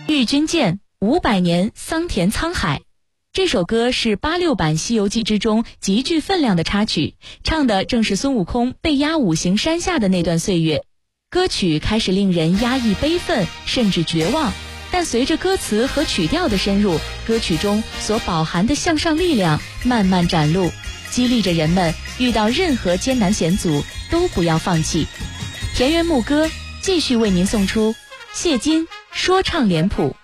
玉君剑500年桑田沧海。这首歌是86版《西游记》之中极具分量的插曲，唱的正是孙悟空被压五行山下的那段岁月。歌曲开始令人压抑悲愤，甚至绝望，但随着歌词和曲调的深入，歌曲中所饱含的向上力量慢慢展露，激励着人们遇到任何艰难险阻都不要放弃。田园牧歌继续为您送出谢金说唱脸谱。